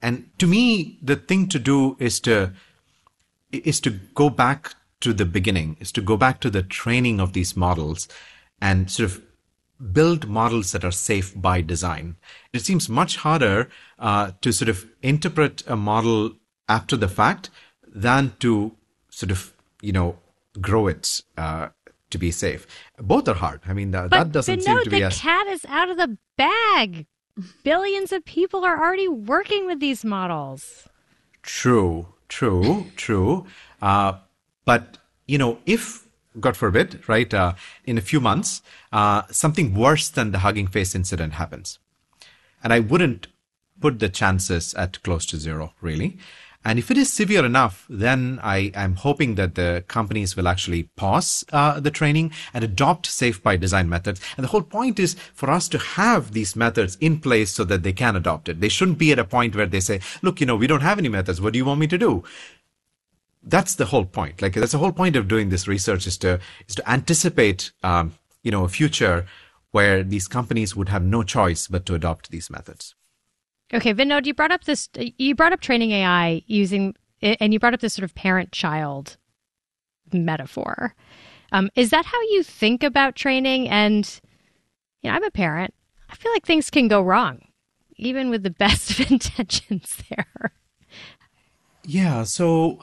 And to me, the thing to do is to go back to the beginning, is to go back to the training of these models and sort of build models that are safe by design. It seems much harder to sort of interpret a model after the fact than to sort of, grow it to be safe. Both are hard. I mean, that doesn't seem to be the cat is out of the bag. Billions of people are already working with these models. True. But, if, God forbid, right, in a few months, something worse than the Hugging Face incident happens. And I wouldn't put the chances at close to zero, really. And if it is severe enough, then I'm hoping that the companies will actually pause the training and adopt safe by design methods. And the whole point is for us to have these methods in place so that they can adopt it. They shouldn't be at a point where they say, look, we don't have any methods. What do you want me to do? That's the whole point. Like, that's the whole point of doing this research is to anticipate, a future where these companies would have no choice but to adopt these methods. Okay, Vinod, you brought up training AI and you brought up this sort of parent-child metaphor. Is that how you think about training? And, I'm a parent. I feel like things can go wrong, even with the best of intentions there. Yeah, so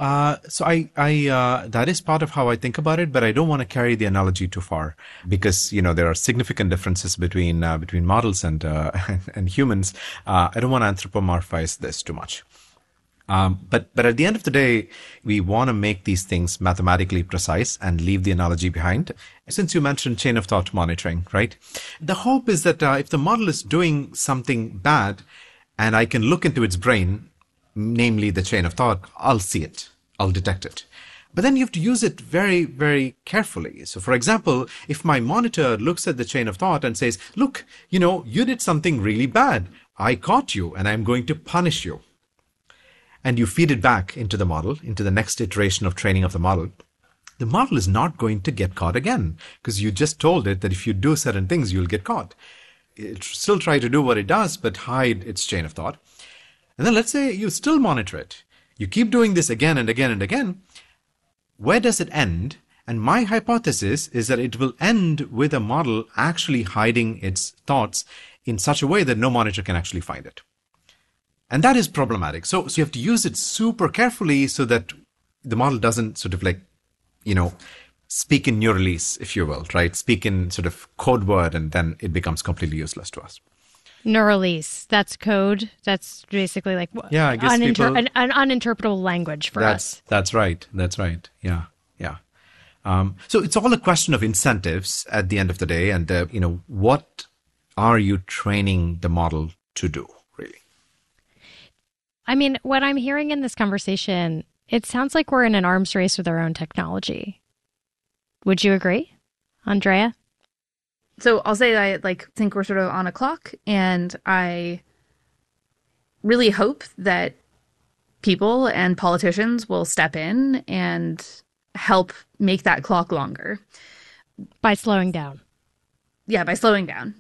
I that is part of how I think about it, but I don't want to carry the analogy too far because there are significant differences between models and humans. I don't want to anthropomorphize this too much. But at the end of the day, we want to make these things mathematically precise and leave the analogy behind. Since you mentioned chain of thought monitoring, right? The hope is that if the model is doing something bad, and I can look into its brain, namely the chain of thought, I'll see it. I'll detect it. But then you have to use it very, very carefully. So for example, if my monitor looks at the chain of thought and says, look, you did something really bad. I caught you and I'm going to punish you. And you feed it back into the model, into the next iteration of training of the model is not going to get caught again because you just told it that if you do certain things, you'll get caught. It'll still try to do what it does, but hide its chain of thought. And then let's say you still monitor it. You keep doing this again and again and again. Where does it end? And my hypothesis is that it will end with a model actually hiding its thoughts in such a way that no monitor can actually find it. And that is problematic. So you have to use it super carefully so that the model doesn't sort of speak in Neuralese, if you will, right? Speak in sort of code word, and then it becomes completely useless to us. Neuralese, that's code. That's basically like I guess an uninterpretable language for us. That's right. Yeah. So it's all a question of incentives at the end of the day, and what are you training the model to do, really? I mean, what I'm hearing in this conversation, it sounds like we're in an arms race with our own technology. Would you agree, Andrea? So I'll say I think we're sort of on a clock, and I really hope that people and politicians will step in and help make that clock longer. By slowing down. Yeah, by slowing down.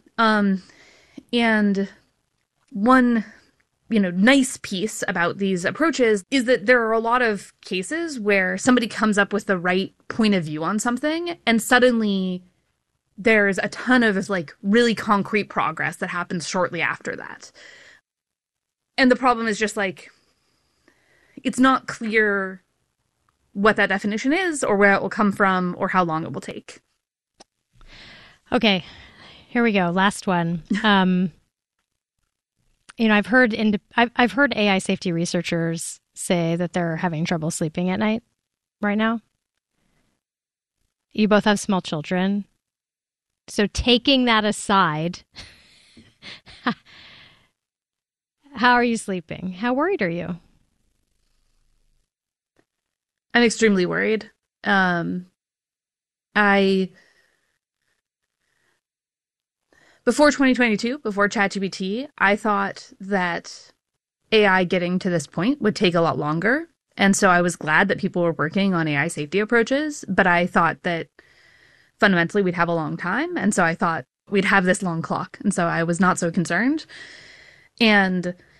And one, nice piece about these approaches is that there are a lot of cases where somebody comes up with the right point of view on something, and suddenly there's a ton of really concrete progress that happens shortly after that. And the problem is just it's not clear what that definition is or where it will come from or how long it will take. Okay, here we go. Last one. I've heard AI safety researchers say that they're having trouble sleeping at night right now. You both have small children. So taking that aside, how are you sleeping? How worried are you? I'm extremely worried. Before 2022, before ChatGPT, I thought that AI getting to this point would take a lot longer. And so I was glad that people were working on AI safety approaches, but I thought that fundamentally we'd have a long time. And so I thought we'd have this long clock. And so I was not so concerned. And